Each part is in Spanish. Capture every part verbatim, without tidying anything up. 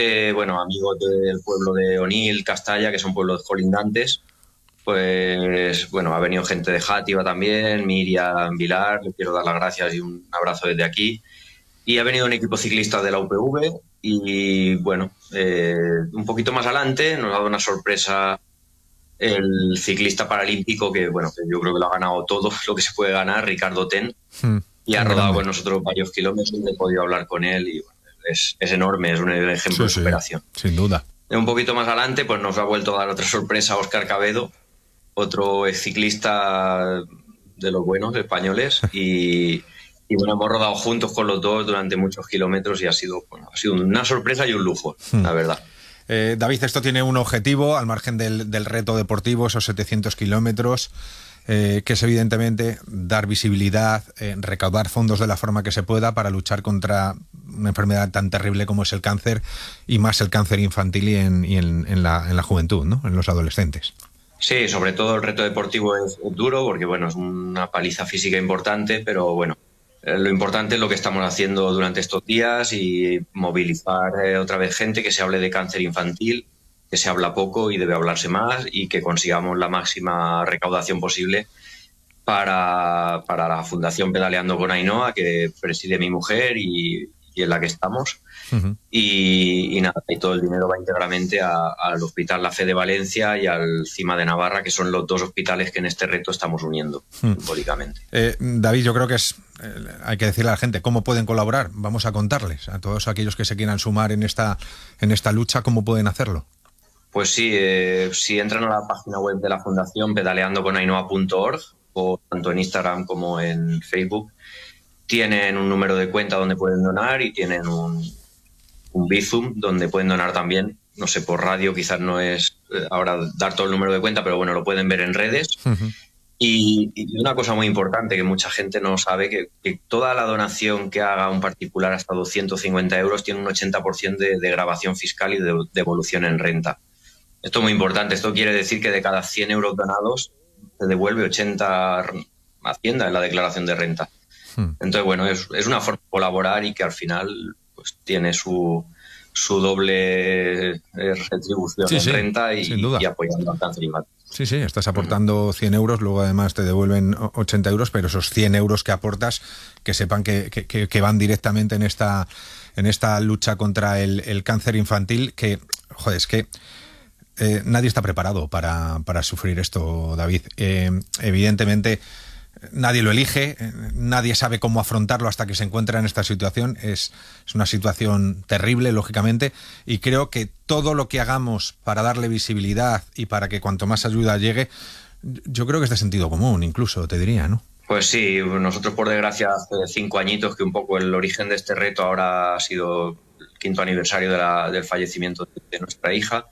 Eh, bueno, amigos del pueblo de Onil, Castalla, que son pueblos colindantes. Pues bueno, ha venido gente de Játiva también, Miriam Vilar, le quiero dar las gracias y un abrazo desde aquí. Y ha venido un equipo ciclista de la U P V y bueno, eh, un poquito más adelante nos ha dado una sorpresa el ciclista paralímpico que bueno, que yo creo que lo ha ganado todo lo que se puede ganar, Ricardo Ten, Hmm, y ha un rodado grande. con nosotros varios kilómetros y he podido hablar con él y bueno, es, es enorme, es un ejemplo Sí, de sí, superación. sin duda. Un poquito más adelante pues nos ha vuelto a dar otra sorpresa Óscar Cabedo, otro ciclista de los buenos españoles y, y bueno, hemos rodado juntos con los dos durante muchos kilómetros y ha sido, bueno, ha sido una sorpresa y un lujo, Hmm. la verdad. Eh, David, esto tiene un objetivo al margen del, del reto deportivo, esos setecientos kilómetros, eh, que es evidentemente dar visibilidad, eh, recaudar fondos de la forma que se pueda para luchar contra una enfermedad tan terrible como es el cáncer, y más el cáncer infantil y en, y en, en, la, en la juventud, ¿no? En los adolescentes. Sí, sobre todo el reto deportivo es, es duro porque bueno, es una paliza física importante, pero bueno, eh, lo importante es lo que estamos haciendo durante estos días y movilizar eh, otra vez gente, que se hable de cáncer infantil, que se habla poco y debe hablarse más y que consigamos la máxima recaudación posible para, para la Fundación Pedaleando con Ainhoa, que preside mi mujer y, y en la que estamos. Uh-huh. Y, y nada, y todo el dinero va íntegramente a- al Hospital La Fe de Valencia y al CIMA de Navarra, que son los dos hospitales que en este reto estamos uniendo Hmm. simbólicamente. Eh, David, yo creo que es eh, hay que decirle a la gente cómo pueden colaborar. Vamos a contarles a todos aquellos que se quieran sumar en esta, en esta lucha, cómo pueden hacerlo. Pues sí, eh, si entran a la página web de la Fundación pedaleando con ainhoa punto org o tanto en Instagram como en Facebook, tienen un número de cuenta donde pueden donar y tienen un, un Bizum donde pueden donar también. No sé, por radio quizás no es eh, ahora dar todo el número de cuenta, pero bueno, lo pueden ver en redes. Uh-huh. Y, y una cosa muy importante que mucha gente no sabe, que, que toda la donación que haga un particular hasta doscientos cincuenta euros tiene un ochenta por ciento de, de grabación fiscal y de devolución en renta. Esto es muy importante. Esto quiere decir que de cada cien euros donados se devuelve ochenta a Hacienda en la declaración de renta. Hmm. Entonces, bueno, es, es una forma de colaborar y que al final pues tiene su, su doble eh, retribución Sí, en sí, renta sin y, duda. y apoyando al cáncer infantil. Sí, sí, estás aportando cien euros, luego además te devuelven ochenta euros, pero esos cien euros que aportas, que sepan que, que, que van directamente en esta, en esta lucha contra el, el cáncer infantil, que, joder, es que eh, nadie está preparado para, para sufrir esto, David. Eh, evidentemente, nadie lo elige, eh, nadie sabe cómo afrontarlo hasta que se encuentra en esta situación. Es, es una situación terrible, lógicamente, y creo que todo lo que hagamos para darle visibilidad y para que cuanto más ayuda llegue, yo creo que es de sentido común, incluso, te diría, ¿no? Pues sí, nosotros por desgracia hace cinco añitos que un poco el origen de este reto ahora ha sido el quinto aniversario de la, del fallecimiento de, de nuestra hija.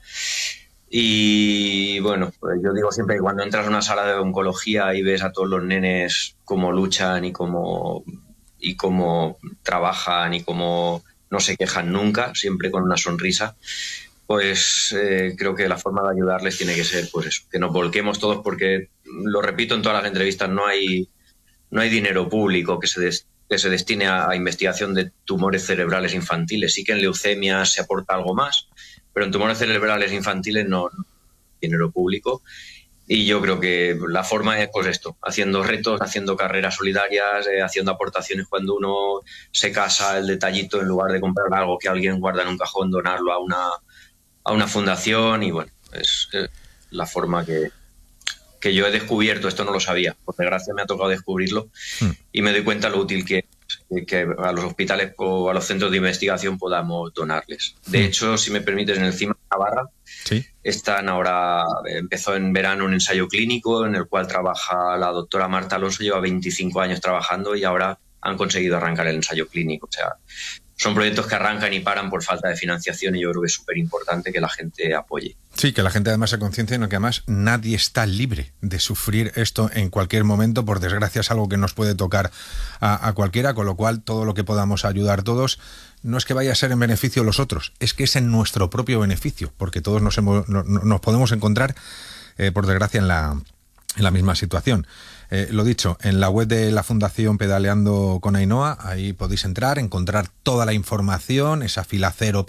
Y bueno, pues yo digo siempre que cuando entras a una sala de oncología y ves a todos los nenes cómo luchan y cómo, y cómo trabajan y cómo no se quejan nunca, siempre con una sonrisa, pues eh, creo que la forma de ayudarles tiene que ser pues eso, que nos volquemos todos porque, lo repito en todas las entrevistas, no hay, no hay dinero público que se, des, que se destine a, a investigación de tumores cerebrales infantiles. Sí que en leucemia se aporta algo más, pero en tumores cerebrales infantiles no, no hay dinero público. Y yo creo que la forma es pues esto, haciendo retos, haciendo carreras solidarias, eh, haciendo aportaciones cuando uno se casa, el detallito, en lugar de comprar algo que alguien guarda en un cajón, donarlo a una, a una fundación. Y bueno, es, es la forma que, que yo he descubierto. Esto no lo sabía, por desgracia me ha tocado descubrirlo Hmm. y me doy cuenta lo útil que es que a los hospitales o a los centros de investigación podamos donarles. De Hmm. hecho, si me permites, en el CIMA de Navarra Sí. están ahora, empezó en verano un ensayo clínico en el cual trabaja la doctora Marta Alonso, lleva veinticinco años trabajando y ahora han conseguido arrancar el ensayo clínico. O sea, son proyectos que arrancan y paran por falta de financiación y yo creo que es súper importante que la gente apoye. Sí, que la gente además se conciencie en que además nadie está libre de sufrir esto en cualquier momento. Por desgracia es algo que nos puede tocar a, a cualquiera, con lo cual todo lo que podamos ayudar todos no es que vaya a ser en beneficio de los otros, es que es en nuestro propio beneficio, porque todos nos, hemos, no, nos podemos encontrar, eh, por desgracia, en la, en la misma situación. Eh, lo dicho, en la web de la Fundación Pedaleando con Ainhoa, ahí podéis entrar, encontrar toda la información, esa fila cero